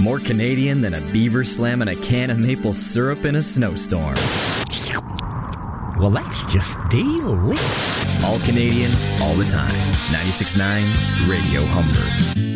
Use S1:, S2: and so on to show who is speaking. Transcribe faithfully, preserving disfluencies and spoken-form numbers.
S1: more Canadian than a beaver slamming a can of maple syrup in a snowstorm.
S2: Well, that's just delicious.
S1: All Canadian, all the time. ninety-six point nine Radio Humber.